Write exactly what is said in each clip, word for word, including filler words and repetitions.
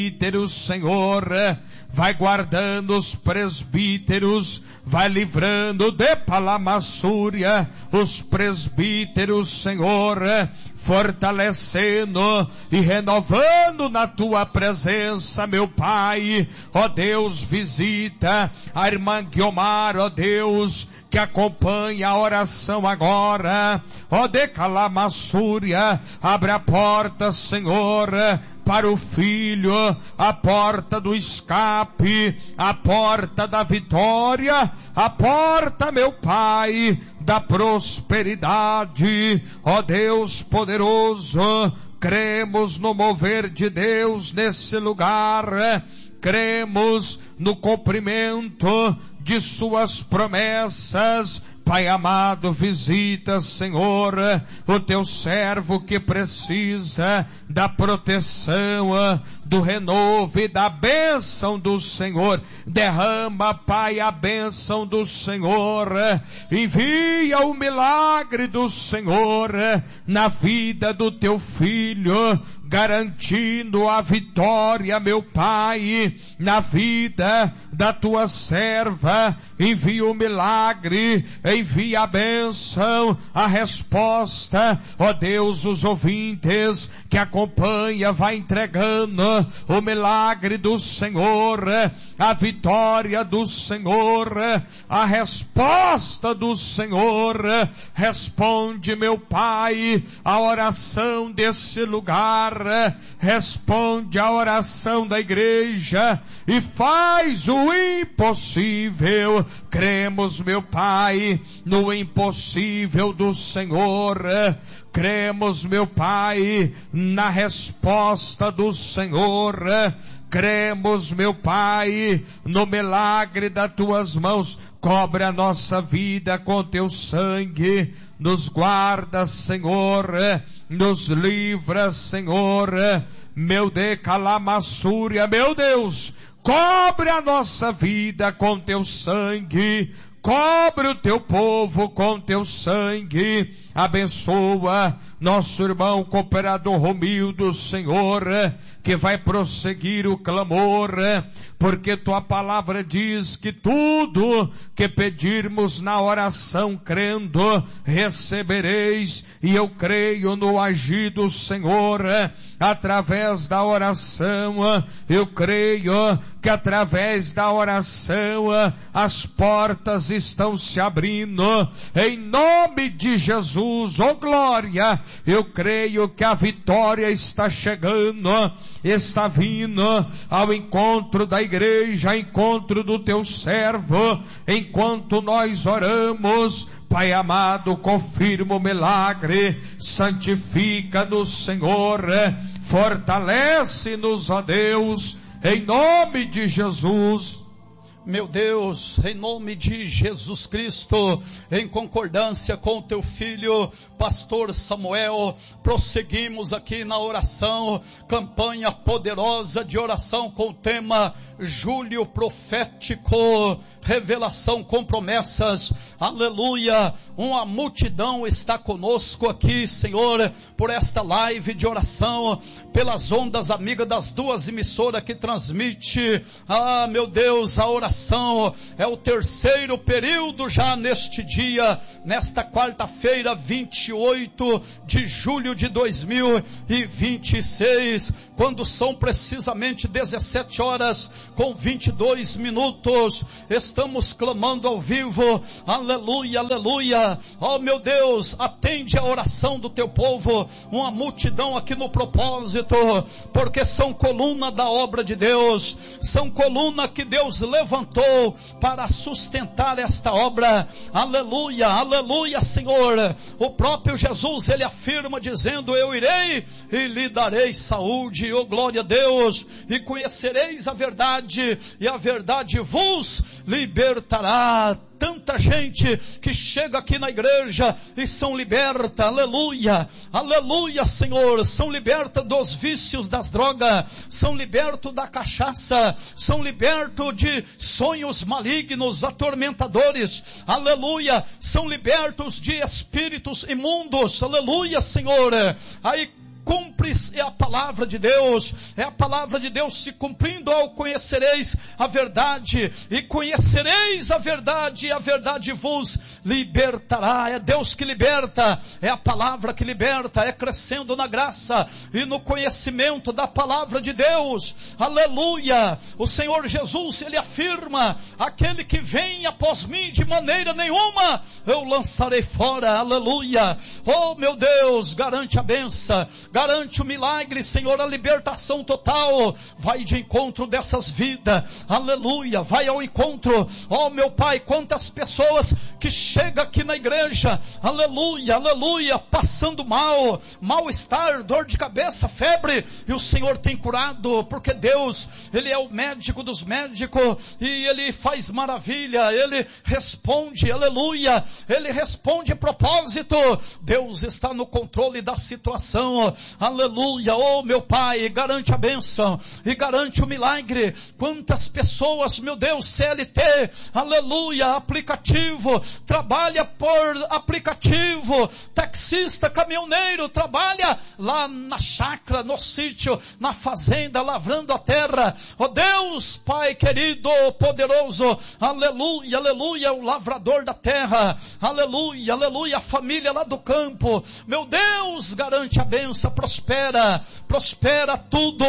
presbíteros, Senhor, vai guardando os presbíteros, vai livrando de palamassúria os presbíteros, Senhor, fortalecendo e renovando na tua presença, meu Pai. Ó Deus, visita a irmã Guiomar, ó Deus, que acompanha a oração agora. Ó de calamassúria, abre a porta, Senhor, para o filho, a porta do escape, a porta da vitória, a porta, meu Pai, da prosperidade. Ó Deus poderoso, cremos no mover de Deus nesse lugar, cremos no cumprimento de suas promessas. Pai amado, visita, Senhor, o teu servo que precisa da proteção, do renovo e da bênção do Senhor. Derrama, Pai, a bênção do Senhor. Envia o milagre do Senhor na vida do teu filho, garantindo a vitória, meu Pai, na vida da tua serva. Envia o milagre, envia a bênção, a resposta. Ó Deus, os ouvintes que acompanham, vai entregando o milagre do Senhor, a vitória do Senhor, a resposta do Senhor. Responde, meu Pai, a oração desse lugar, responde a oração da igreja e faz o impossível. Cremos, meu Pai, no impossível do Senhor. Cremos, meu Pai, na resposta do Senhor. Cremos, meu Pai, no milagre das tuas mãos. Cobre a nossa vida com teu sangue. Nos guarda, Senhor. Nos livra, Senhor. Meu de calamassúria, meu Deus, cobre a nossa vida com teu sangue. Cobre o teu povo com teu sangue. Abençoa nosso irmão cooperador Romildo, Senhor, que vai prosseguir o clamor, porque tua palavra diz que tudo que pedirmos na oração crendo, recebereis. E eu creio no agir do Senhor através da oração. Eu creio que através da oração as portas estão se abrindo, em nome de Jesus. Oh glória, eu creio que a vitória está chegando, está vindo ao encontro da igreja, ao encontro do teu servo. Enquanto nós oramos, Pai amado, confirma o milagre, santifica-nos, Senhor, fortalece-nos, ó Deus, em nome de Jesus. Meu Deus, em nome de Jesus Cristo, em concordância com o teu filho, pastor Samuel, prosseguimos aqui na oração, campanha poderosa de oração com o tema Júlio Profético, revelação com promessas, aleluia. Uma multidão está conosco aqui, Senhor, por esta live de oração, pelas ondas amigas das duas emissoras que transmite, ah meu Deus, a oração é o terceiro período já neste dia, nesta quarta-feira, vinte e oito de julho de dois mil e vinte e seis, quando são precisamente dezessete horas com vinte e dois minutos, estamos clamando ao vivo, aleluia, aleluia. Oh meu Deus, atende a oração do teu povo, uma multidão aqui no propósito, porque são coluna da obra de Deus, são coluna que Deus levantou para sustentar esta obra, aleluia, aleluia, Senhor. O próprio Jesus, ele afirma dizendo, eu irei e lhe darei saúde, oh glória a Deus, e conhecereis a verdade, e a verdade vos libertará. Tanta gente que chega aqui na igreja e são liberta, aleluia, aleluia, Senhor, são liberta dos vícios das drogas, são libertos da cachaça, são libertos de sonhos malignos, atormentadores, aleluia, são libertos de espíritos imundos, aleluia, Senhor. Aí cumpre é a palavra de Deus, é a palavra de Deus se cumprindo ao conhecereis a verdade, e conhecereis a verdade, e a verdade vos libertará. É Deus que liberta, é a palavra que liberta, é crescendo na graça e no conhecimento da palavra de Deus. Aleluia! O Senhor Jesus, Ele afirma: aquele que vem após mim, de maneira nenhuma eu lançarei fora. Aleluia! Oh meu Deus, garante a benção, garante o milagre, Senhor, a libertação total. Vai de encontro dessas vidas, aleluia, vai ao encontro. Oh meu Pai, quantas pessoas que chegam aqui na igreja, aleluia, aleluia, passando mal, mal-estar, dor de cabeça, febre, e o Senhor tem curado, porque Deus, Ele é o médico dos médicos, e Ele faz maravilha, Ele responde, aleluia, Ele responde a propósito. Deus está no controle da situação, aleluia. Oh meu Pai, garante a bênção e garante o milagre. Quantas pessoas, meu Deus, C L T, aleluia, aplicativo, trabalha por aplicativo, taxista, caminhoneiro, trabalha lá na chácara, no sítio, na fazenda, lavrando a terra. Oh Deus, Pai querido, poderoso, aleluia, aleluia, o lavrador da terra, aleluia, aleluia, a família lá do campo, meu Deus, garante a bênção, prospera, prospera tudo,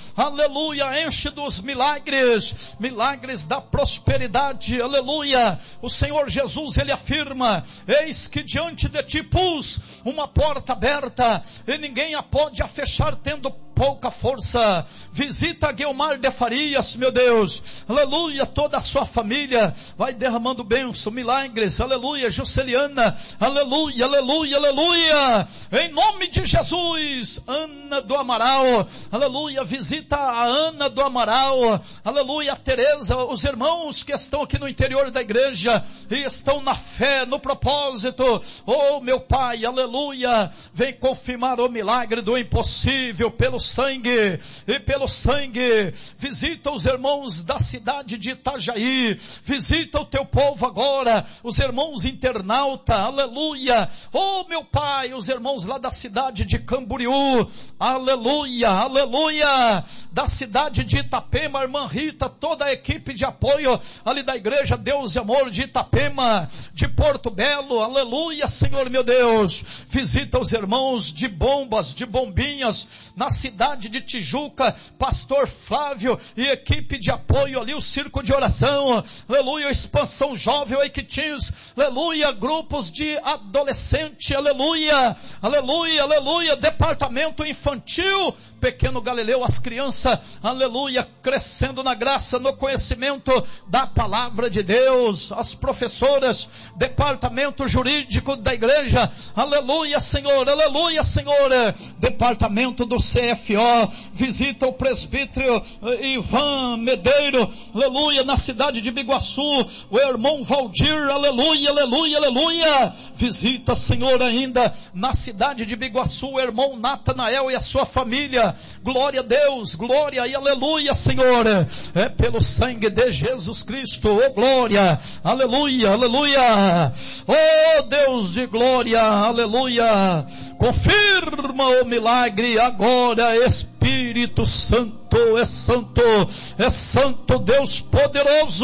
aleluia, enche dos milagres, milagres da prosperidade, aleluia. O Senhor Jesus, Ele afirma: eis que diante de ti pus uma porta aberta, e ninguém a pode a fechar tendo pouca força. Visita Guilmar de Farias, meu Deus, aleluia, toda a sua família, vai derramando bênção, milagres, aleluia. Jusceliana, aleluia, aleluia, aleluia, em nome de Jesus. Ana do Amaral, aleluia, visita a Ana do Amaral, aleluia, a Tereza, os irmãos que estão aqui no interior da igreja, e estão na fé, no propósito. Oh meu Pai, aleluia, vem confirmar o milagre do impossível, pelo sangue, e pelo sangue, visita os irmãos da cidade de Itajaí, visita o teu povo agora, os irmãos internauta, aleluia. Oh meu Pai, os irmãos lá da cidade de Camboriú, aleluia, aleluia, da cidade de Itapema, a irmã Rita, toda a equipe de apoio ali da igreja Deus e Amor de Itapema, de Porto Belo, aleluia, Senhor meu Deus, visita os irmãos de Bombas, de Bombinhas, na cidade de Tijuca, pastor Flávio e equipe de apoio ali, o circo de oração, aleluia, expansão jovem, o Equitins, aleluia, grupos de adolescente, aleluia, aleluia, aleluia, departamento infantil, pequeno Galileu, as crianças, aleluia, crescendo na graça, no conhecimento da palavra de Deus, as professoras, departamento jurídico da igreja, aleluia, Senhor, aleluia, Senhor, departamento do C F O, visita o presbítero Ivan Medeiro, aleluia, na cidade de Biguaçu, o irmão Valdir, aleluia, aleluia, aleluia, visita, Senhor, ainda na cidade de Biguaçu, o irmão Natanael e a sua família, glória a Deus, glória e aleluia, Senhor, é pelo sangue de Jesus Cristo, oh glória, aleluia, aleluia, oh Deus de glória, aleluia, confirma o milagre agora, Espírito Santo, é santo, é santo Deus poderoso,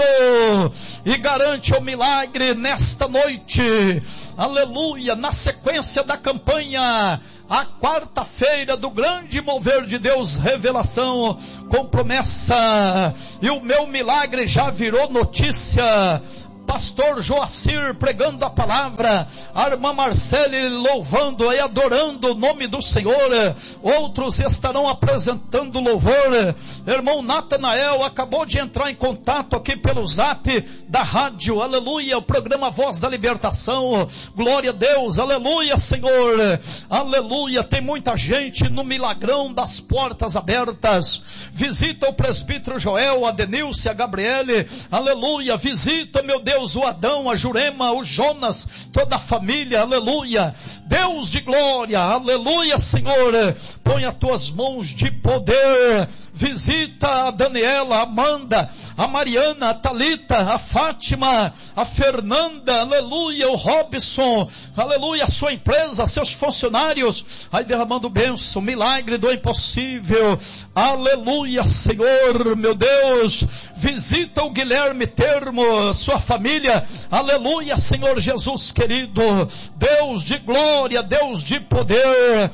e garante o milagre nesta noite, aleluia, na sequência da campanha, a quarta-feira do grande mover de Deus, revelação com promessa, e o meu milagre já virou notícia. Pastor Joacir pregando a palavra, a irmã Marcele louvando e adorando o nome do Senhor, outros estarão apresentando louvor, irmão Natanael acabou de entrar em contato aqui pelo zap da rádio, aleluia, o programa Voz da Libertação, glória a Deus, aleluia, Senhor, aleluia, tem muita gente no milagrão das portas abertas, visita o presbítero Joel, a Denilce, a Gabriele, aleluia, visita, meu Deus, o Adão, a Jurema, o Jonas, toda a família, aleluia, Deus de glória, aleluia, Senhor, põe as tuas mãos de poder, visita a Daniela, a Amanda, a Mariana, a Thalita, a Fátima, a Fernanda, aleluia, o Robson, aleluia, a sua empresa, seus funcionários, aí derramando bênção, milagre do impossível, aleluia, Senhor, meu Deus, visita o Guilherme Termo, sua família, aleluia, Senhor Jesus querido, Deus de glória, Deus de poder,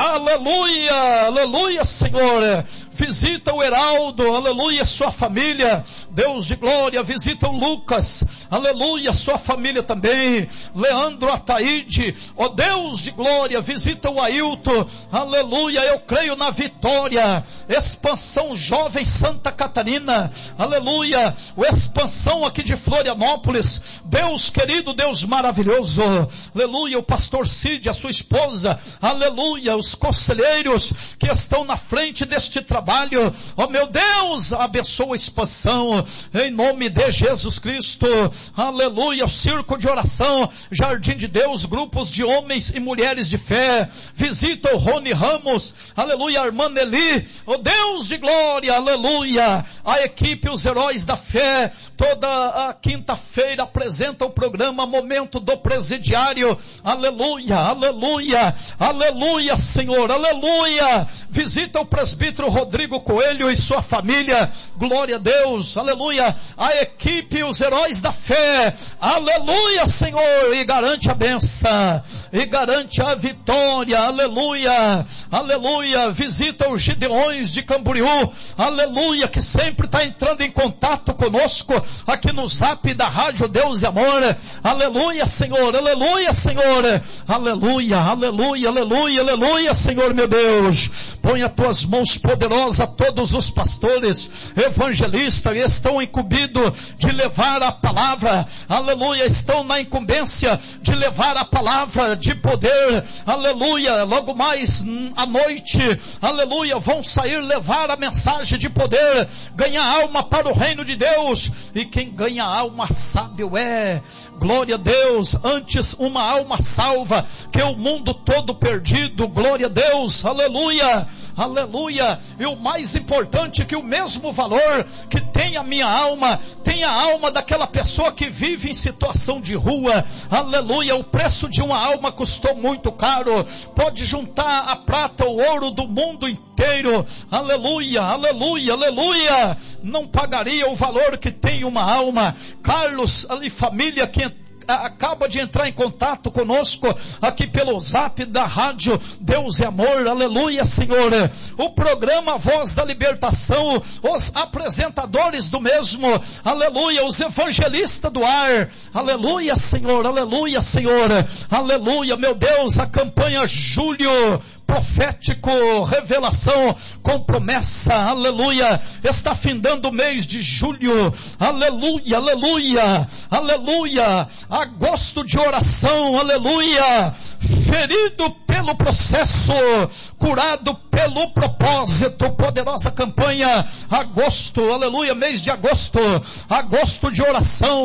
aleluia, aleluia, Senhor, visita o Heraldo, aleluia, sua família, Deus de glória, visita o Lucas, aleluia, sua família também, Leandro Ataíde, ó Deus de glória, visita o Ailton, aleluia, eu creio na vitória, Expansão Jovem Santa Catarina, aleluia, o Expansão aqui de Florianópolis, Deus querido, Deus maravilhoso, aleluia, o pastor Cid, a sua esposa, aleluia, os conselheiros que estão na frente deste trabalho, ó meu Deus, abençoa a expansão, em nome de Jesus Cristo, aleluia, o Círculo de Oração, Jardim de Deus, grupos de homens e mulheres de fé, visita o Rony Ramos, aleluia, a irmã Nelly, ó Deus de glória, aleluia, a equipe, os heróis da fé, toda a quinta-feira apresenta o programa Momento do Presidiário, aleluia, aleluia, aleluia, Senhor, aleluia, visita o presbítero Rodrigo Coelho e sua família, glória a Deus, aleluia, a equipe, os heróis da fé, aleluia, Senhor, e garante a benção, e garante a vitória, aleluia, aleluia, visita os Gideões de Camboriú, aleluia, que sempre está entrando em contato conosco, aqui no zap da Rádio Deus e Amor, aleluia, Senhor, aleluia, Senhor, aleluia, aleluia, aleluia, aleluia, Senhor meu Deus, põe as tuas mãos poderosas a todos os pastores, evangelistas, estão incumbidos de levar a palavra, aleluia, estão na incumbência de levar a palavra de poder, aleluia, logo mais à noite, aleluia, vão sair levar a mensagem de poder, ganhar alma para o reino de Deus, e quem ganha alma sábio é, glória a Deus, antes uma alma salva, que o mundo todo perdido, glória a Deus, aleluia, aleluia, e o mais importante, que o mesmo valor que tem a minha alma, tem a alma daquela pessoa que vive em situação de rua, aleluia, o preço de uma alma custou muito caro, pode juntar a prata, o ouro do mundo inteiro, aleluia, aleluia, aleluia, não pagaria o valor que tem uma alma. Carlos, ali família que acaba de entrar em contato conosco aqui pelo zap da Rádio Deus e Amor, aleluia, Senhor, o programa Voz da Libertação, os apresentadores do mesmo, aleluia, os evangelistas do ar, aleluia, Senhor, aleluia, Senhor, aleluia, meu Deus, a campanha Júlio profético, revelação com promessa, aleluia, está findando o mês de julho, aleluia, aleluia, aleluia, agosto de oração, aleluia, ferido pelo processo, curado pelo propósito, poderosa campanha, agosto, aleluia, mês de agosto, agosto de oração,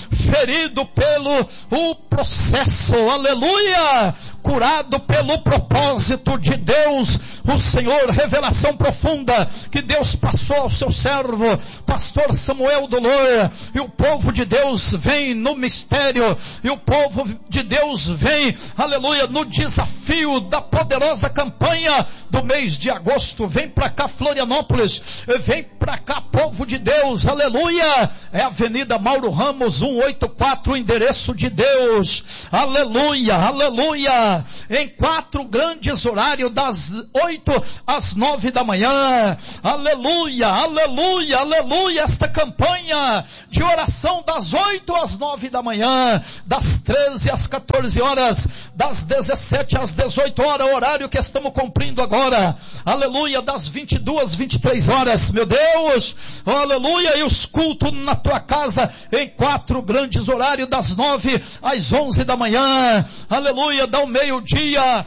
ferido pelo o processo, aleluia, curado pelo propósito de Deus, o Senhor, revelação profunda que Deus passou ao seu servo, pastor Samuel Dolor, e o povo de Deus vem no mistério, e o povo de Deus vem, aleluia, no desafio da poderosa campanha do mês de agosto. Vem pra cá Florianópolis, vem pra cá povo de Deus, aleluia, é Avenida Mauro Ramos cento e oitenta e quatro, o endereço de Deus, aleluia, aleluia, em quatro grandes horários, das oito às nove da manhã, aleluia, aleluia, aleluia, esta campanha de oração das oito às nove da manhã, das treze às quatorze horas, das dezessete às dezoito horas, o horário que estamos cumprindo agora, aleluia, das vinte e duas às vinte e três horas, meu Deus, aleluia, e os cultos na tua casa em quatro grandes horários, das nove às onze da manhã, aleluia, dá o meio-dia,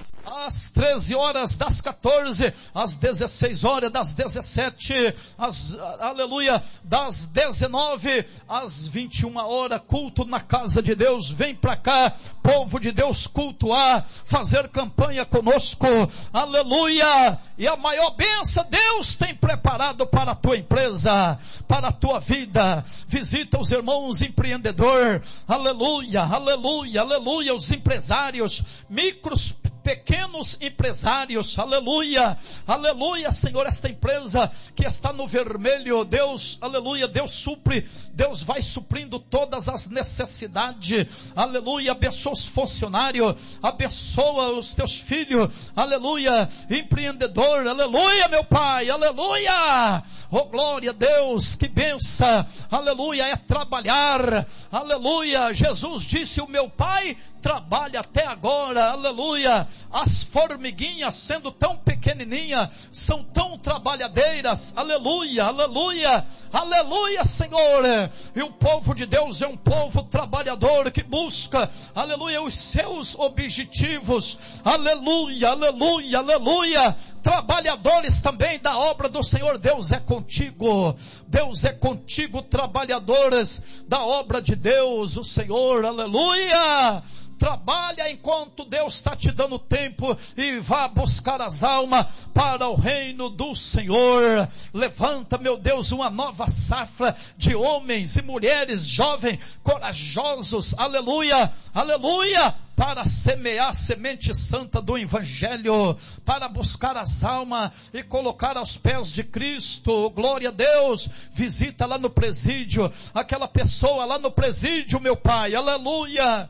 às treze horas, das quatorze, às dezesseis horas, das dezessete, às, aleluia, das dezenove, às vinte e uma horas, culto na casa de Deus. Vem pra cá, povo de Deus, cultuar, fazer campanha conosco, aleluia, e a maior bênção Deus tem preparado para a tua empresa, para a tua vida. Visita os irmãos empreendedores, aleluia, aleluia, aleluia, os empresários, micros, pequenos empresários, aleluia, aleluia, Senhor, esta empresa que está no vermelho, Deus, aleluia, Deus supre, Deus vai suprindo todas as necessidades, aleluia, abençoa os funcionários, abençoa os teus filhos, aleluia, empreendedor, aleluia, meu Pai, aleluia, oh glória a Deus, que benção, aleluia, é trabalhar, aleluia, Jesus disse, o meu Pai trabalha até agora, aleluia, as formiguinhas sendo tão pequenininhas, são tão trabalhadeiras, aleluia, aleluia, aleluia, Senhor, e o povo de Deus é um povo trabalhador que busca, aleluia, os seus objetivos, aleluia, aleluia, aleluia, trabalhadores também da obra do Senhor. Deus é contigo, Deus é contigo, trabalhadores da obra de Deus, o Senhor, aleluia. Trabalha enquanto Deus está te dando tempo e vá buscar as almas para o reino do Senhor. Levanta, meu Deus, uma nova safra de homens e mulheres jovens, corajosos, aleluia, aleluia, para semear a semente santa do Evangelho, para buscar as almas e colocar aos pés de Cristo. Glória a Deus. Visita lá no presídio, aquela pessoa lá no presídio, meu Pai, aleluia.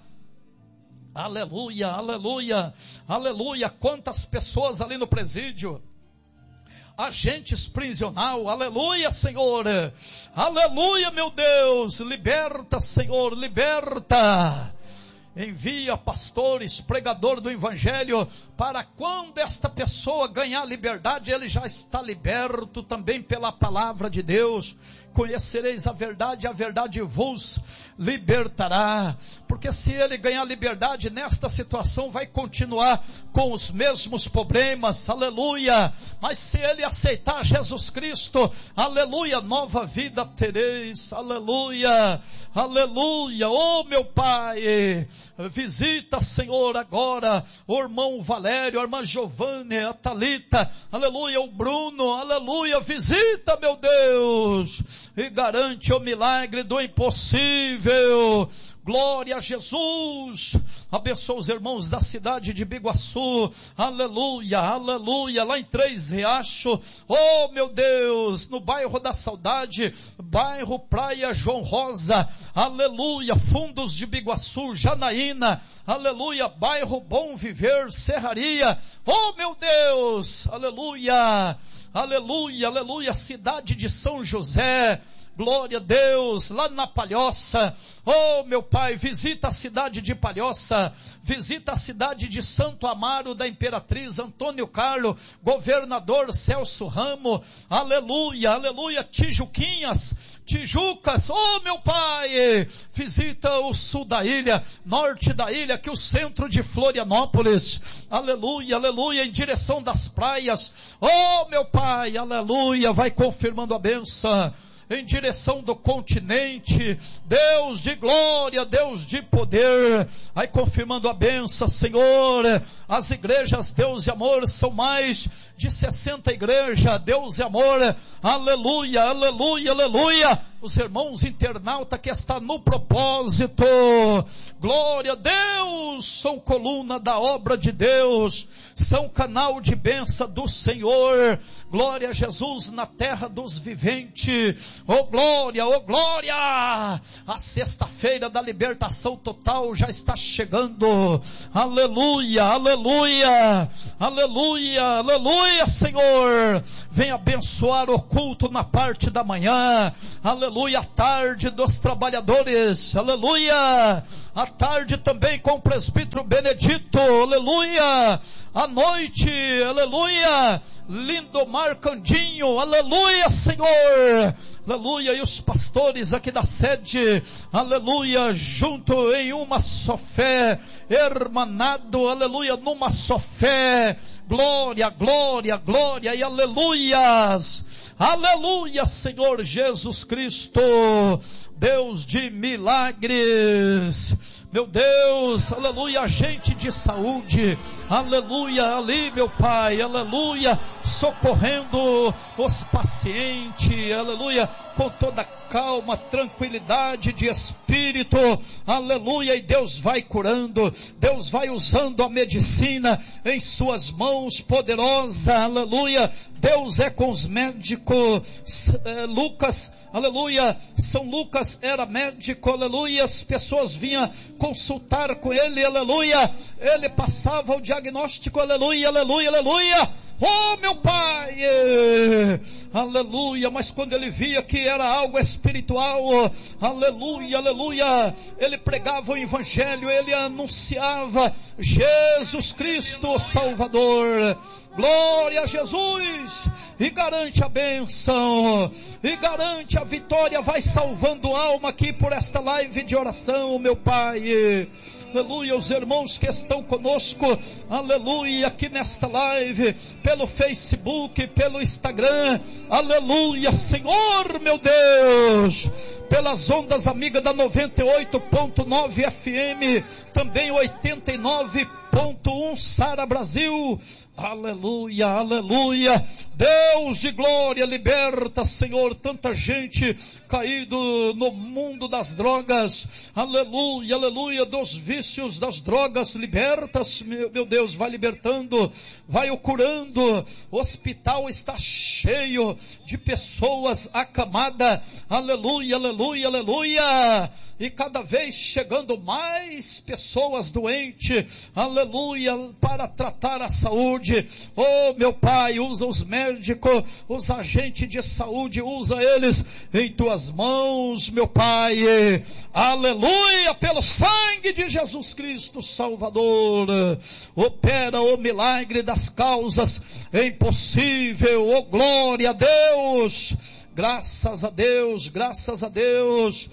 Aleluia, aleluia, aleluia, quantas pessoas ali no presídio, agentes prisional, aleluia, Senhor, aleluia, meu Deus, liberta, Senhor, liberta, envia pastores, pregador do Evangelho, para quando esta pessoa ganhar liberdade, ele já está liberto também pela palavra de Deus. Conhecereis a verdade, a verdade vos libertará. Porque se ele ganhar liberdade nesta situação, vai continuar com os mesmos problemas, aleluia. Mas se ele aceitar Jesus Cristo, aleluia, nova vida tereis, aleluia, aleluia. Oh meu Pai, visita, Senhor, agora o irmão Valério, a irmã Giovanni, a Thalita, aleluia, o Bruno, aleluia, visita, meu Deus, e garante o milagre do impossível. Glória a Jesus. Abençoa os irmãos da cidade de Biguaçu, aleluia, aleluia, lá em Três Riachos, oh meu Deus, no bairro da Saudade, bairro Praia João Rosa, aleluia, Fundos de Biguaçu, Janaína, aleluia, bairro Bom Viver, Serraria, oh meu Deus, aleluia, aleluia, aleluia, cidade de São José, glória a Deus, lá na Palhoça, oh meu Pai, visita a cidade de Palhoça, visita a cidade de Santo Amaro da Imperatriz, Antônio Carlos, governador Celso Ramos, aleluia, aleluia, Tijuquinhas, Tijucas, oh meu Pai, visita o sul da ilha, norte da ilha, que o centro de Florianópolis, aleluia, aleluia, em direção das praias, oh meu Pai, aleluia, vai confirmando a bênção, em direção do continente, Deus de glória, Deus de poder, vai confirmando a bênção, Senhor, as igrejas Deus e Amor, são mais de sessenta igrejas, Deus e Amor, aleluia, aleluia, aleluia, os irmãos internautas que estão no propósito, glória a Deus, são coluna da obra de Deus, são canal de bênção do Senhor, glória a Jesus na terra dos viventes, oh glória, oh glória, a sexta-feira da libertação total já está chegando, aleluia, aleluia, aleluia, aleluia, Senhor, vem abençoar o culto na parte da manhã, aleluia, a tarde dos trabalhadores, aleluia, a tarde também com o presbítero Benedito, aleluia, a noite, aleluia, Lindomar Candinho, aleluia, Senhor, aleluia, e os pastores aqui da sede, aleluia, junto em uma só fé, hermanado, aleluia, numa só fé, glória, glória, glória e aleluias, aleluia, Senhor Jesus Cristo, Deus de milagres, meu Deus, aleluia, agente de saúde, aleluia, ali meu Pai, aleluia, socorrendo os pacientes, aleluia, com toda calma, tranquilidade de espírito, aleluia, e Deus vai curando, Deus vai usando a medicina em suas mãos poderosas, aleluia, Deus é com os médicos, é, Lucas, aleluia, São Lucas era médico, aleluia, as pessoas vinham consultar com ele, aleluia, ele passava o diagnóstico, aleluia, aleluia, aleluia, oh meu Pai, aleluia, mas quando ele via que era algo espiritual, aleluia, aleluia, ele pregava o evangelho, ele anunciava Jesus Cristo, o Salvador, glória a Jesus, e garante a bênção, e garante a vitória, vai salvando alma aqui por esta live de oração, meu Pai, aleluia, os irmãos que estão conosco, aleluia, aqui nesta live, pelo Facebook, pelo Instagram, aleluia, Senhor, meu Deus, pelas ondas amigas da noventa e oito ponto nove F M, também oitenta e nove ponto um Sara Brasil, aleluia, aleluia, Deus de glória, liberta, Senhor, tanta gente caído no mundo das drogas, aleluia, aleluia, dos vícios das drogas, liberta-se, meu, meu Deus, vai libertando, vai o curando, o hospital está cheio de pessoas acamadas, aleluia, aleluia, aleluia, e cada vez chegando mais pessoas doentes, aleluia, para tratar a saúde, oh meu Pai, usa os médicos, os agentes de saúde, usa eles em tuas mãos, meu Pai, aleluia, pelo sangue de Jesus Cristo Salvador, opera o milagre das causas impossível, oh glória a Deus, graças a Deus, graças a Deus,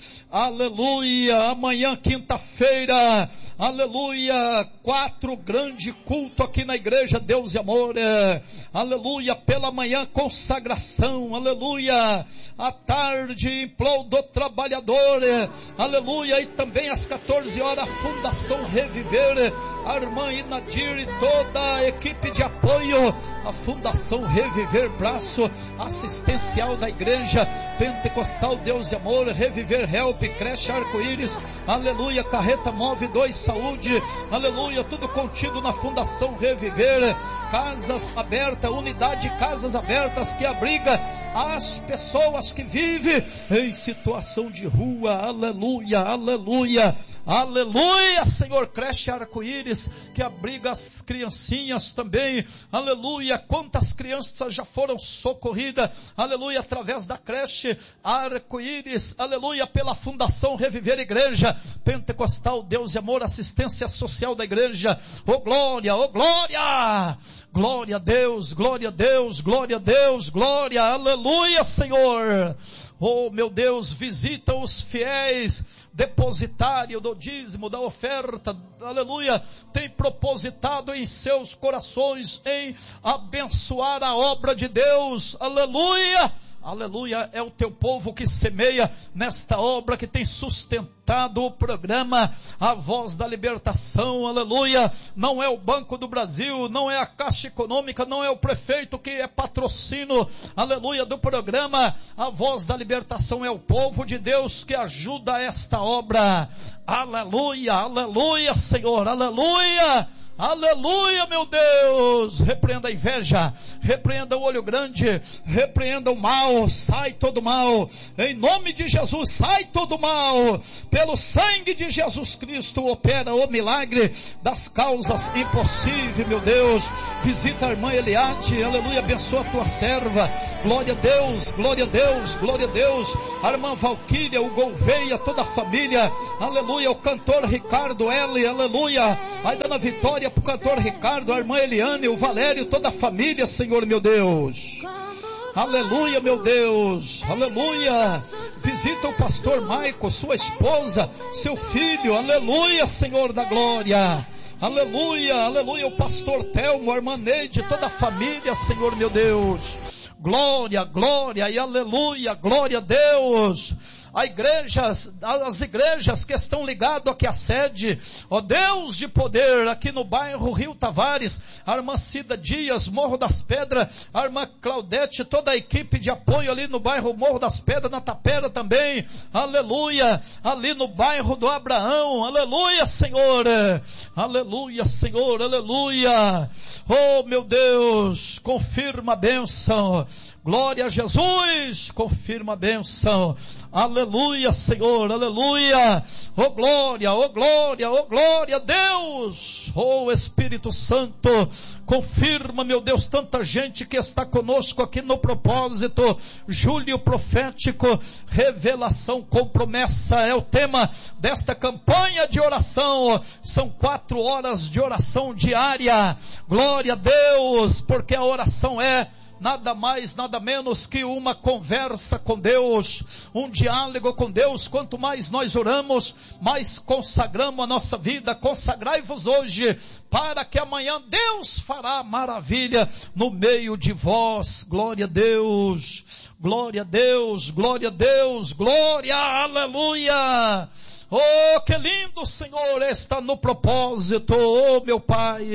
aleluia, amanhã quinta-feira, aleluia, quatro grande culto aqui na igreja Deus e Amor, é, aleluia, pela manhã consagração, aleluia, à tarde imploro do trabalhador, é, aleluia, e também às quatorze horas Fundação Reviver, é, a irmã Inadir e toda a equipe de apoio, a Fundação Reviver, braço assistencial da igreja Pentecostal Deus e Amor, Reviver Help, creche Arco-Íris, aleluia, carreta Move dois Saúde, aleluia, tudo contido na Fundação Reviver, casas abertas, unidade Casas Abertas que abriga as pessoas que vivem em situação de rua, aleluia, aleluia, aleluia, Senhor, creche Arco-Íris que abriga as criancinhas também, aleluia, quantas crianças já foram socorridas, aleluia, através da creche Arco-Íris, aleluia, pela Fundação Reviver Igreja Pentecostal Deus e Amor, assistência social da igreja, oh glória, oh glória, glória a Deus, glória a Deus, glória a Deus, glória, aleluia, Senhor, oh meu Deus, visita os fiéis, depositário do dízimo, da oferta, aleluia, tem propositado em seus corações em abençoar a obra de Deus, aleluia, aleluia, é o teu povo que semeia nesta obra, que tem sustentado o programa A Voz da Libertação, aleluia, não é o Banco do Brasil, não é a Caixa Econômica, não é o prefeito que é patrocínio, aleluia, do programa A Voz da Libertação, é o povo de Deus que ajuda esta obra, aleluia, aleluia, Senhor, aleluia, aleluia, meu Deus, repreenda a inveja, repreenda o olho grande, repreenda o mal, sai todo mal, em nome de Jesus, sai todo mal, pelo sangue de Jesus Cristo, opera o milagre das causas impossíveis, meu Deus, visita a irmã Eliade, aleluia, abençoa a tua serva, glória a Deus, glória a Deus, glória a Deus, a irmã Valquíria, o Gouveia, toda a família, aleluia, o cantor Ricardo L, aleluia, a dona Vitória, glória para o cantor Ricardo, a irmã Eliane, o Valério, toda a família, Senhor meu Deus. Aleluia, meu Deus, aleluia. Visita o pastor Maico, sua esposa, seu filho, aleluia, Senhor da glória. Aleluia, aleluia, o pastor Telmo, a irmã Neide, toda a família, Senhor meu Deus. Glória, glória e aleluia, glória a Deus. A igrejas, as igrejas que estão ligadas aqui à sede, ó Deus de poder, aqui no bairro Rio Tavares, a irmã Cida Dias, Morro das Pedras, a irmã Claudete, toda a equipe de apoio ali no bairro Morro das Pedras, na Tapera também, aleluia, ali no bairro do Abraão, aleluia, Senhor, aleluia, Senhor, aleluia, oh meu Deus, confirma a bênção, glória a Jesus, confirma a bênção, aleluia, Senhor, aleluia, oh glória, oh glória, oh glória a Deus, oh Espírito Santo, confirma, meu Deus, tanta gente que está conosco aqui no propósito, Júlio profético, revelação com promessa, é o tema desta campanha de oração, são quatro horas de oração diária, glória a Deus, porque a oração é nada mais, nada menos que uma conversa com Deus, um diálogo com Deus. Quanto mais nós oramos, mais consagramos a nossa vida. Consagrai-vos hoje, para que amanhã Deus fará maravilha no meio de vós. Glória a Deus, glória a Deus, glória a Deus, glória, aleluia. Oh, que lindo, Senhor, está no propósito, oh meu Pai.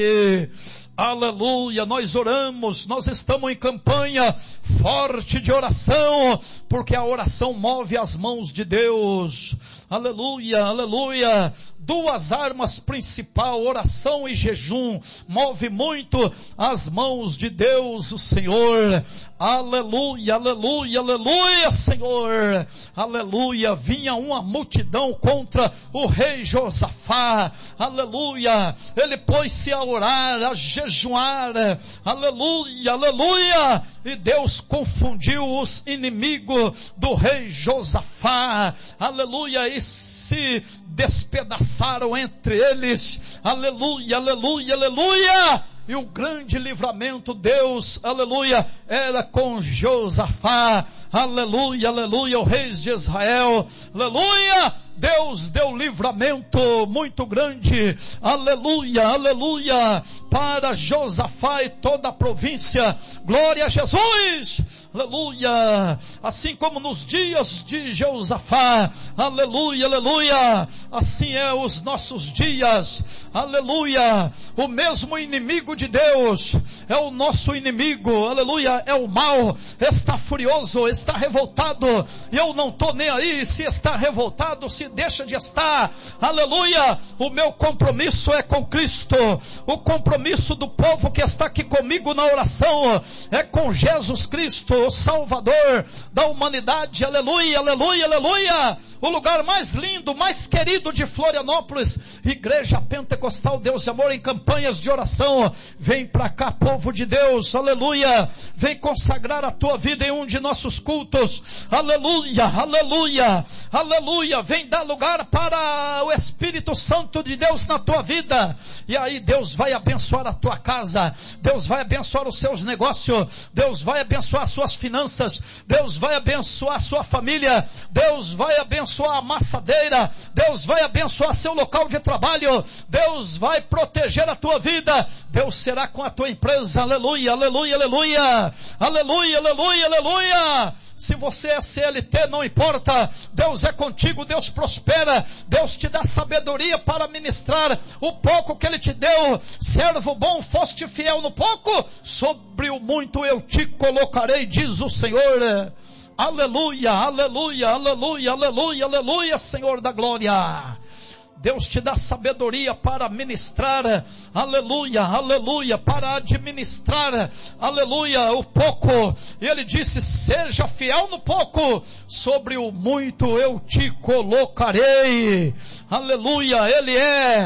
Aleluia, nós oramos, nós estamos em campanha forte de oração, porque a oração move as mãos de Deus. Aleluia, aleluia. Duas armas principais, oração e jejum, move muito as mãos de Deus, o Senhor. Aleluia, aleluia, aleluia, Senhor. Aleluia, vinha uma multidão contra o rei Josafá. Aleluia, ele pôs-se a orar, a jejuar. Aleluia, aleluia. E Deus confundiu os inimigos do rei Josafá. Aleluia, e se despedaçaram entre eles, aleluia, aleluia, aleluia, e o grande livramento, Deus, aleluia, era com Josafá, aleluia, aleluia, o rei de Israel, aleluia, Deus deu livramento muito grande, aleluia, aleluia, para Josafá e toda a província, glória a Jesus, aleluia, assim como nos dias de Josafá, aleluia, aleluia, assim é os nossos dias, aleluia, o mesmo inimigo de Deus, é o nosso inimigo, aleluia, é o mal, está furioso, está revoltado, e eu não estou nem aí se está revoltado, se deixa de estar, aleluia, o meu compromisso é com Cristo, o compromisso do povo que está aqui comigo na oração, é com Jesus Cristo, o Salvador da humanidade, aleluia, aleluia, aleluia, o lugar mais lindo, mais querido de Florianópolis, Igreja Pentecostal Deus e Amor, em campanhas de oração, vem pra cá, povo de Deus, aleluia, vem consagrar a tua vida em um de nossos cultos, aleluia, aleluia, aleluia, vem dar lugar para o Espírito Santo de Deus na tua vida, e aí Deus vai abençoar a tua casa, Deus vai abençoar os seus negócios, Deus vai abençoar as suas finanças, Deus vai abençoar a sua família, Deus vai abençoar a amassadeira, Deus vai abençoar seu local de trabalho, Deus vai proteger a tua vida, Deus será com a tua empresa, aleluia, aleluia, aleluia, aleluia, aleluia, aleluia. Se você é C L T, não importa, Deus é contigo, Deus prospera, Deus te dá sabedoria para ministrar o pouco que Ele te deu. Servo bom, foste fiel no pouco, sobre o muito eu te colocarei, diz o Senhor. Aleluia, aleluia, aleluia, aleluia, aleluia, Senhor da glória. Deus te dá sabedoria para ministrar, aleluia, aleluia, para administrar, aleluia, o pouco. E Ele disse, seja fiel no pouco, sobre o muito eu te colocarei, aleluia. Ele é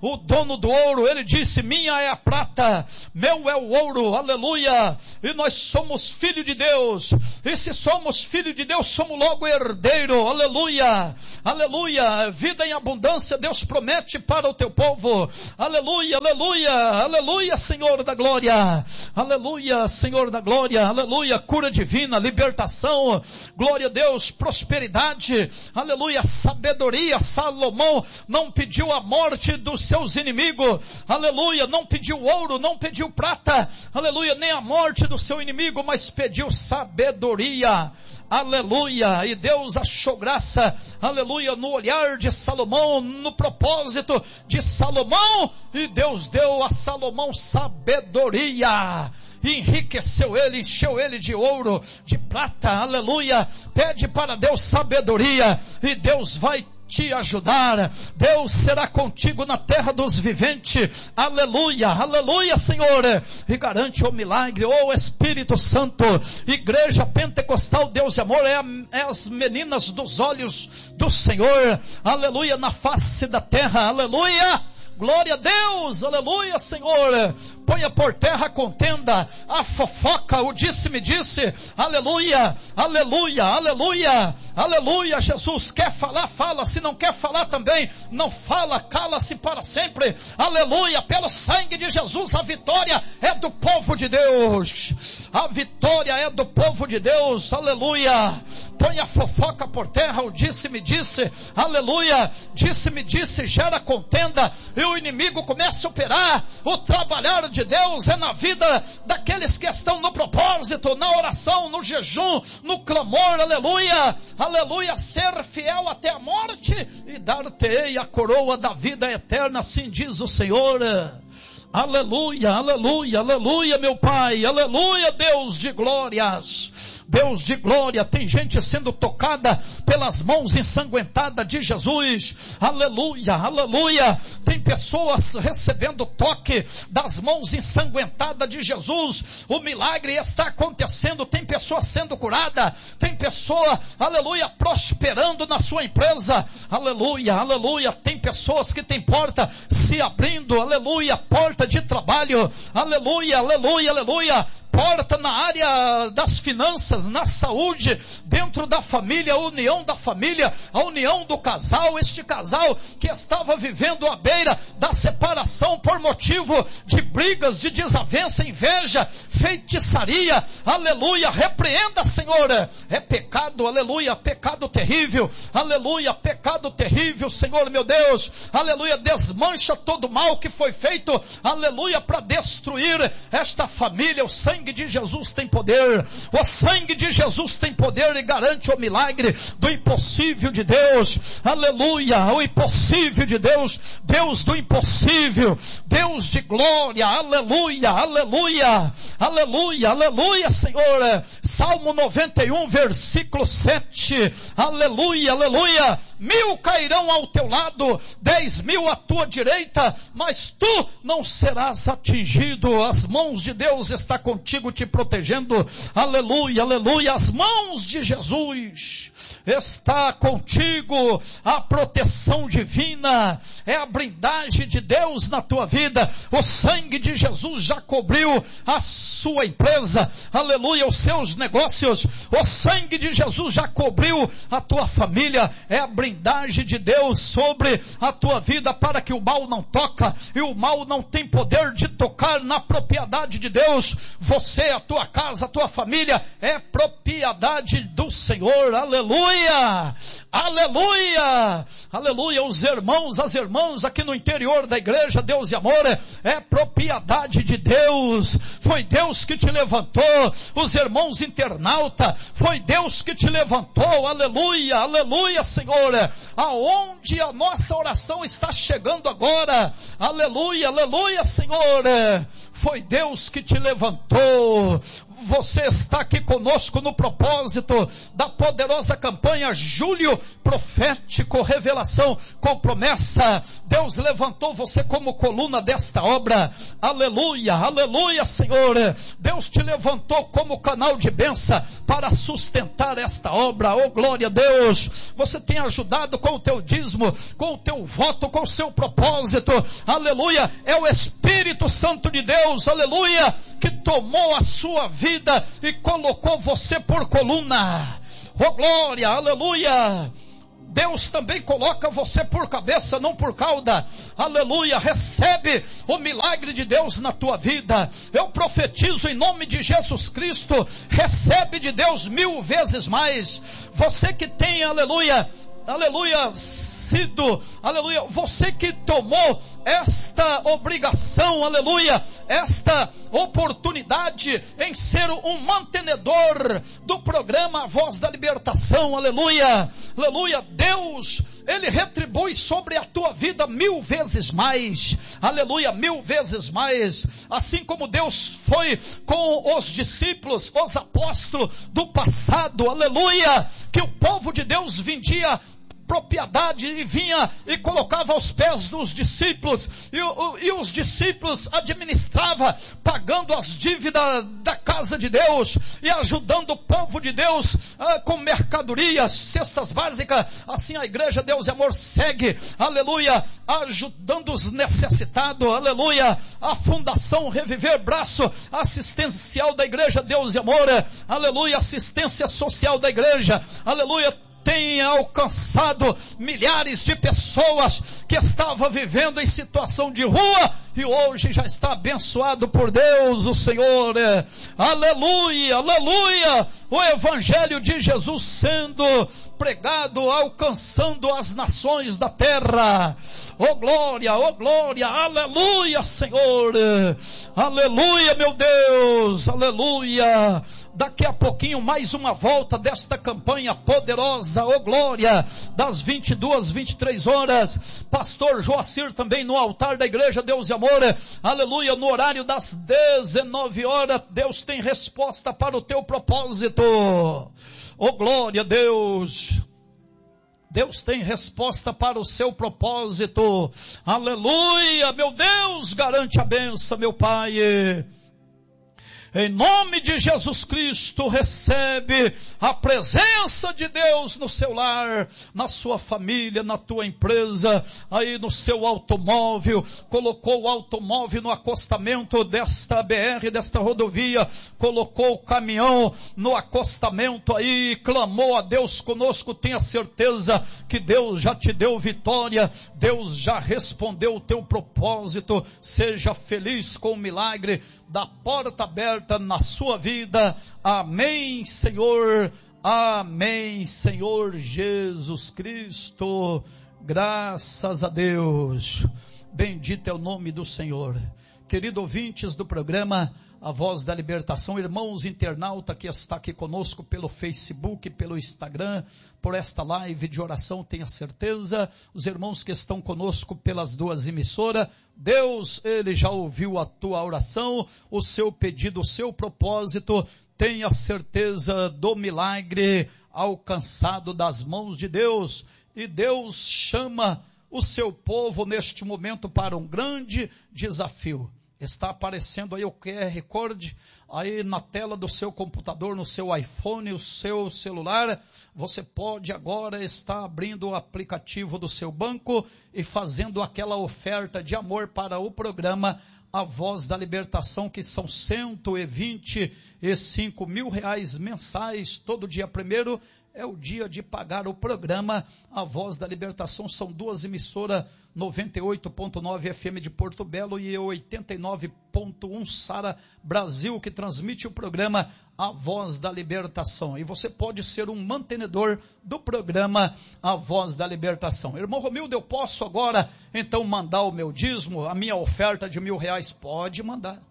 o dono do ouro, ele disse: minha é a prata, meu é o ouro, aleluia. E nós somos filho de Deus, e se somos filho de Deus, somos logo herdeiro, aleluia, aleluia. Vida em abundância Deus promete para o teu povo, aleluia, aleluia, aleluia, Senhor da glória, aleluia, Senhor da glória, aleluia. Cura divina, libertação, glória a Deus, prosperidade, aleluia, sabedoria. Salomão não pediu a morte dos seus inimigos, aleluia, não pediu ouro, não pediu prata, aleluia, nem a morte do seu inimigo, mas pediu sabedoria, aleluia. E Deus achou graça, aleluia, no olhar de Salomão, no propósito de Salomão, e Deus deu a Salomão sabedoria, enriqueceu ele, encheu ele de ouro, de prata, aleluia. Pede para Deus sabedoria, e Deus vai te ajudar. Deus será contigo na terra dos viventes, aleluia, aleluia, Senhor. E garante o milagre, oh Espírito Santo. Igreja Pentecostal Deus e Amor é, a, é as meninas dos olhos do Senhor, aleluia, na face da terra, aleluia. Glória a Deus, aleluia, Senhor. Ponha por terra a contenda, a fofoca, o disse-me-disse, aleluia, aleluia, aleluia, aleluia. Jesus quer falar, fala, se não quer falar também, não fala, cala-se para sempre, aleluia. Pelo sangue de Jesus, a vitória é do povo de Deus, a vitória é do povo de Deus, aleluia. Ponha a fofoca por terra, o disse-me-disse, aleluia. Disse-me-disse gera contenda, e o inimigo começa a operar. O trabalhar de Deus é na vida daqueles que estão no propósito, na oração, no jejum, no clamor, aleluia, aleluia. Ser fiel até a morte, e dar-te-ei a coroa da vida eterna, assim diz o Senhor. Aleluia, aleluia, aleluia, meu Pai, aleluia, Deus de glórias. Deus de glória, tem gente sendo tocada pelas mãos ensanguentadas de Jesus, aleluia, aleluia. Tem pessoas recebendo toque das mãos ensanguentadas de Jesus, o milagre está acontecendo. Tem pessoa sendo curada, tem pessoa, aleluia, prosperando na sua empresa, aleluia, aleluia. Tem pessoas que tem porta se abrindo, aleluia, porta de trabalho, aleluia, aleluia, aleluia. Porta na área das finanças, na saúde, dentro da família, a união da família, a união do casal. Este casal que estava vivendo à beira da separação por motivo de brigas, de desavença, inveja, feitiçaria, aleluia. Repreenda, Senhor, é pecado, aleluia, pecado terrível, aleluia, pecado terrível, Senhor meu Deus, aleluia. Desmancha todo o mal que foi feito, aleluia, para destruir esta família. O sangue de Jesus tem poder, o sangue de Jesus tem poder e garante o milagre do impossível de Deus, aleluia. O impossível de Deus, Deus do impossível, Deus de glória, aleluia, aleluia, aleluia, aleluia, Senhor. Salmo noventa e um, versículo sete, aleluia, aleluia. Mil cairão ao teu lado, dez mil à tua direita, mas tu não serás atingido. As mãos de Deus estão contigo, te protegendo, aleluia, aleluia. As mãos de Jesus está contigo, a proteção divina, é a blindagem de Deus na tua vida. O sangue de Jesus já cobriu a sua empresa, aleluia, os seus negócios. O sangue de Jesus já cobriu a tua família, é a blindagem de Deus sobre a tua vida, para que o mal não toca, e o mal não tem poder de tocar na propriedade de Deus. Você, a tua casa, a tua família é propriedade do Senhor, aleluia, aleluia, aleluia. Os irmãos, as irmãs aqui no interior da igreja Deus e Amor é propriedade de Deus. Foi Deus que te levantou. Os irmãos internauta, foi Deus que te levantou, aleluia, aleluia, Senhor. Aonde a nossa oração está chegando agora, aleluia, aleluia, Senhor, foi Deus que te levantou. você está aqui conosco no propósito da poderosa campanha Julho Profético, Revelação com Promessa. Deus levantou você como coluna desta obra. Aleluia, aleluia, Senhor. Deus te levantou como canal de bênção para sustentar esta obra. Oh, glória a Deus. Você tem ajudado com o teu dízimo, com o teu voto, com o seu propósito. Aleluia. É o Espírito Santo de Deus, aleluia, que tomou a sua vida e colocou você por coluna. Oh, glória, aleluia. Deus também coloca você por cabeça, não por cauda. Aleluia, recebe o milagre de Deus na tua vida. Eu profetizo em nome de Jesus Cristo, recebe de Deus mil vezes mais. Você que tem, aleluia, aleluia, sido, aleluia, você que tomou esta obrigação, aleluia, esta oportunidade em ser um mantenedor do programa Voz da Libertação, aleluia, aleluia, Deus, Ele retribui sobre a tua vida mil vezes mais, aleluia, mil vezes mais, assim como Deus foi com os discípulos, os apóstolos do passado, aleluia, que o povo de Deus vendia propriedade e vinha e colocava aos pés dos discípulos, e, o, e os discípulos administravam, pagando as dívidas da casa de Deus, e ajudando o povo de Deus ah, com mercadorias, cestas básicas. Assim a igreja Deus e Amor segue, aleluia, ajudando os necessitados, aleluia, a fundação Reviver, braço assistencial da igreja Deus e Amor, aleluia, assistência social da igreja, aleluia, tem alcançado milhares de pessoas que estavam vivendo em situação de rua e hoje já está abençoado por Deus, o Senhor. Aleluia, aleluia, o evangelho de Jesus sendo pregado, alcançando as nações da terra. Oh glória, oh glória, aleluia, Senhor, aleluia, meu Deus, aleluia. Daqui a pouquinho mais uma volta desta campanha poderosa, oh glória, das vinte e duas, vinte e três horas, pastor Joacir também no altar da igreja Deus e Amor, aleluia, no horário das dezenove horas, Deus tem resposta para o teu propósito, oh glória a Deus. Deus tem resposta para o seu propósito, aleluia, meu Deus, garante a bênção, meu Pai. Em nome de Jesus Cristo, recebe a presença de Deus no seu lar, na sua família, na tua empresa, aí no seu automóvel, colocou o automóvel no acostamento desta B R, desta rodovia, colocou o caminhão no acostamento aí, clamou a Deus conosco, tenha certeza que Deus já te deu vitória, Deus já respondeu o teu propósito, seja feliz com o milagre da porta aberta na sua vida. Amém, Senhor. Amém, Senhor Jesus Cristo. Graças a Deus. Bendito é o nome do Senhor. Querido ouvintes do programa A Voz da Libertação, irmãos internauta que está aqui conosco pelo Facebook, pelo Instagram, por esta live de oração, tenha certeza, os irmãos que estão conosco pelas duas emissoras, Deus, Ele já ouviu a tua oração, o seu pedido, o seu propósito, tenha certeza do milagre alcançado das mãos de Deus, e Deus chama o seu povo neste momento para um grande desafio. Está aparecendo aí o Q R Code, aí na tela do seu computador, no seu iPhone, o seu celular. Você pode agora estar abrindo o aplicativo do seu banco e fazendo aquela oferta de amor para o programa A Voz da Libertação, que são cento e vinte e cinco mil reais mensais, todo dia primeiro. É o dia de pagar o programa A Voz da Libertação. São duas emissoras, noventa e oito ponto nove F M de Porto Belo e oitenta e nove ponto um Sara Brasil, que transmite o programa A Voz da Libertação. E você pode ser um mantenedor do programa A Voz da Libertação. Irmão Romildo, eu posso agora então mandar o meu dízimo, a minha oferta de mil reais? Pode mandar.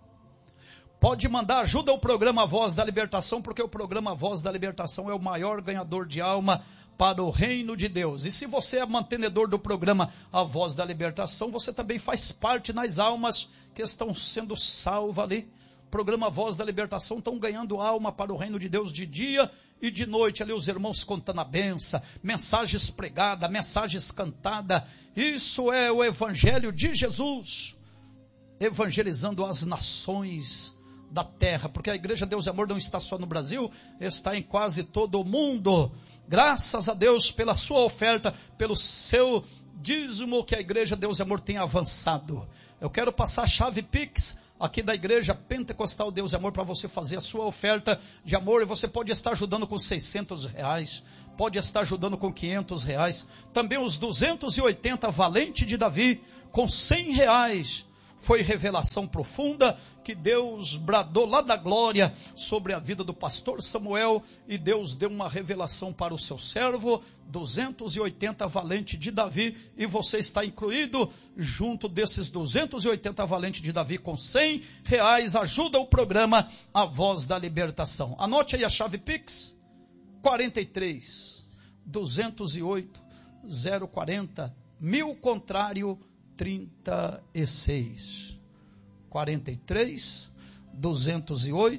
Pode mandar, ajuda o programa Voz da Libertação, porque o programa Voz da Libertação é o maior ganhador de alma para o reino de Deus. E se você é mantenedor do programa A Voz da Libertação, você também faz parte nas almas que estão sendo salvas ali programa Voz da Libertação estão ganhando alma para o reino de Deus de dia e de noite. Ali os irmãos contando a benção, mensagens pregadas, mensagens cantadas. Isso é o Evangelho de Jesus, evangelizando as nações da terra, porque a Igreja Deus e Amor não está só no Brasil, está em quase todo o mundo. Graças a Deus pela sua oferta, pelo seu dízimo, que a Igreja Deus e Amor tem avançado. Eu quero passar a chave Pix aqui da Igreja Pentecostal Deus e Amor para você fazer a sua oferta de amor, e você pode estar ajudando com seiscentos reais, pode estar ajudando com quinhentos reais, também os duzentos e oitenta Valente de Davi com cem reais. Foi revelação profunda que Deus bradou lá da glória sobre a vida do pastor Samuel, e Deus deu uma revelação para o seu servo, duzentos e oitenta Valente de Davi, e você está incluído junto desses duzentos e oitenta Valente de Davi com cem reais, ajuda o programa A Voz da Libertação. Anote aí a chave Pix, quarenta e três, duzentos e oito, zero quarenta, mil contrário, trinta e seis, quarenta e três, duzentos e oito,